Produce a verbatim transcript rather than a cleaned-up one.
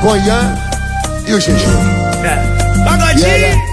com Ian e o G G. É. Pagodinho! Yeah, yeah.